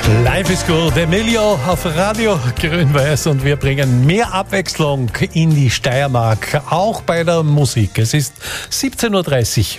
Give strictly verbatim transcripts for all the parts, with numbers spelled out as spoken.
Life is good, Emilio auf Radio Grün-Weiß und wir bringen mehr Abwechslung in die Steiermark, auch bei der Musik. Es ist siebzehn Uhr dreißig.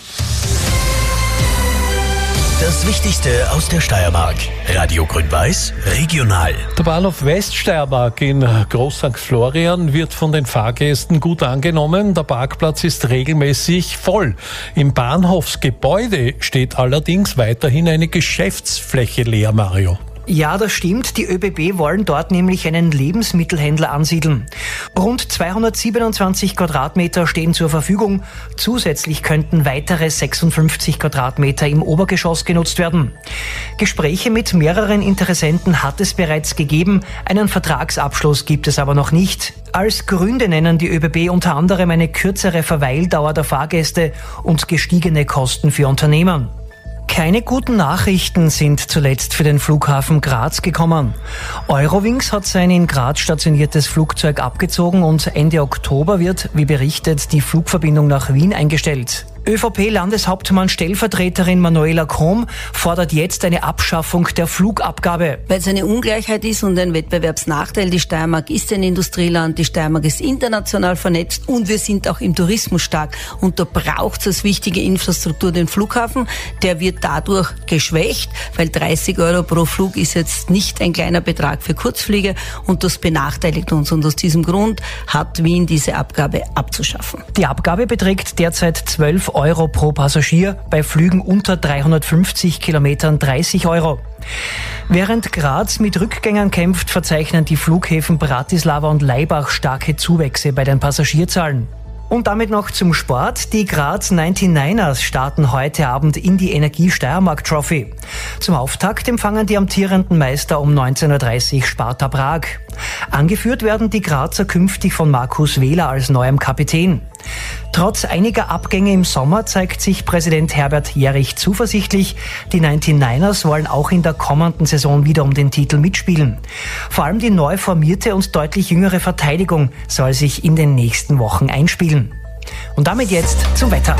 Das Wichtigste aus der Steiermark. Radio Grün-Weiß, regional. Der Bahnhof Weststeiermark in Groß Sankt Florian wird von den Fahrgästen gut angenommen. Der Parkplatz ist regelmäßig voll. Im Bahnhofsgebäude steht allerdings weiterhin eine Geschäftsfläche leer, Mario. Ja, das stimmt. Die ÖBB wollen dort nämlich einen Lebensmittelhändler ansiedeln. Rund zweihundertsiebenundzwanzig Quadratmeter stehen zur Verfügung. Zusätzlich könnten weitere sechsundfünfzig Quadratmeter im Obergeschoss genutzt werden. Gespräche mit mehreren Interessenten hat es bereits gegeben. Einen Vertragsabschluss gibt es aber noch nicht. Als Gründe nennen die ÖBB unter anderem eine kürzere Verweildauer der Fahrgäste und gestiegene Kosten für Unternehmen. Keine guten Nachrichten sind zuletzt für den Flughafen Graz gekommen. Eurowings hat sein in Graz stationiertes Flugzeug abgezogen und Ende Oktober wird, wie berichtet, die Flugverbindung nach Wien eingestellt. ÖVP-Landeshauptmann Stellvertreterin Manuela Krom fordert jetzt eine Abschaffung der Flugabgabe. Weil es eine Ungleichheit ist und ein Wettbewerbsnachteil. Die Steiermark ist ein Industrieland, die Steiermark ist international vernetzt und wir sind auch im Tourismus stark. Und da braucht es als wichtige Infrastruktur den Flughafen. Der wird dadurch geschwächt, weil dreißig Euro pro Flug ist jetzt nicht ein kleiner Betrag für Kurzflüge und das benachteiligt uns. Und aus diesem Grund hat Wien diese Abgabe abzuschaffen. Die Abgabe beträgt derzeit zwölf Euro pro Passagier, bei Flügen unter dreihundertfünfzig Kilometern dreißig Euro. Während Graz mit Rückgängern kämpft, verzeichnen die Flughäfen Bratislava und Laibach starke Zuwächse bei den Passagierzahlen. Und damit noch zum Sport. Die Graz neunundneunzigers starten heute Abend in die Energie Steiermark Trophy. Zum Auftakt empfangen die amtierenden Meister um neunzehn Uhr dreißig Sparta Prag. Angeführt werden die Grazer künftig von Markus Wähler als neuem Kapitän. Trotz einiger Abgänge im Sommer zeigt sich Präsident Herbert Jerich zuversichtlich. Die neunundneunzigers wollen auch in der kommenden Saison wieder um den Titel mitspielen. Vor allem die neu formierte und deutlich jüngere Verteidigung soll sich in den nächsten Wochen einspielen. Und damit jetzt zum Wetter.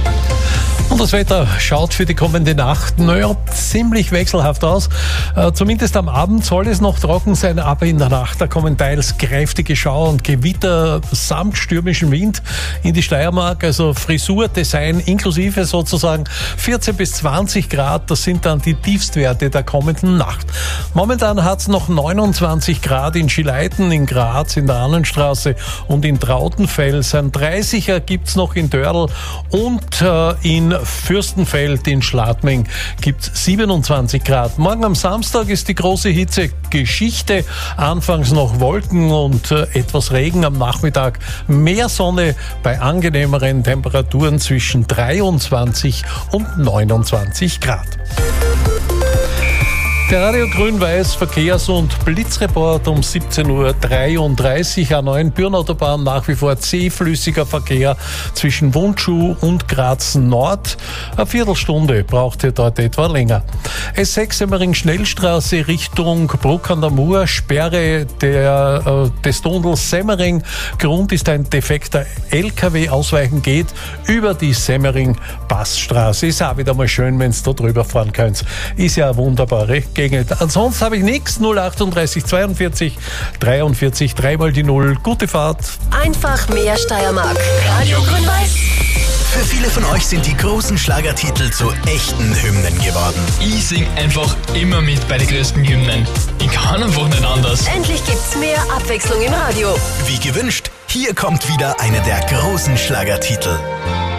Und das Wetter schaut für die kommende Nacht, naja, ziemlich wechselhaft aus. Äh, zumindest am Abend soll es noch trocken sein, aber in der Nacht, da kommen teils kräftige Schauer und Gewitter samt stürmischem Wind in die Steiermark. Also Frisurdesign inklusive sozusagen vierzehn bis zwanzig Grad, das sind dann die Tiefstwerte der kommenden Nacht. Momentan hat es noch neunundzwanzig Grad in Schileiten, in Graz, in der Annenstraße und in Trautenfels. Ein dreißiger gibt's noch in Dörl und äh, in Fürstenfeld in Schladming gibt es siebenundzwanzig Grad. Morgen am Samstag ist die große Hitze Geschichte. Anfangs noch Wolken und äh, etwas Regen am Nachmittag. Mehr Sonne bei angenehmeren Temperaturen zwischen dreiundzwanzig und neunundzwanzig Grad. Der Radio Grün-Weiß Verkehrs- und Blitzreport um siebzehn Uhr dreiunddreißig. A neun Bürnautobahn nach wie vor zähflüssiger Verkehr zwischen Wundschuh und Graz Nord. Eine Viertelstunde braucht ihr dort etwa länger. S sechs Semmering-Schnellstraße Richtung Bruck an der Mur. Sperre der, äh, des Tunnels Semmering. Grund ist ein defekter L K W. Ausweichen geht über die Semmering-Passstraße. Ist auch wieder mal schön, wenn ihr da drüber fahren könnt. Ist ja eine wunderbare Gegend. Ansonsten habe ich nichts. null achtunddreißig zweiundvierzig dreiundvierzig, dreimal die Null. Gute Fahrt. Einfach mehr Steiermark. Radio Grün-Weiß. Für viele von euch sind die großen Schlagertitel zu echten Hymnen geworden. Ich sing einfach immer mit bei den größten Hymnen. Ich kann einfach nicht anders. Endlich gibt's mehr Abwechslung im Radio. Wie gewünscht, hier kommt wieder einer der großen Schlagertitel.